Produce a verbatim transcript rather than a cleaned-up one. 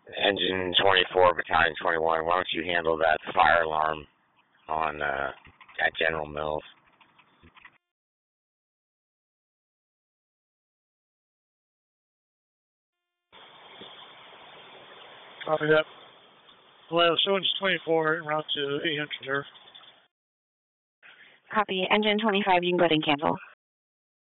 Engine twenty-four, Battalion twenty-one, why don't you handle that fire alarm on uh, at General Mills? Copy that. Well, so it's twenty-four en route to eight hundred, sir. Copy. Engine twenty-five, you can go ahead and cancel.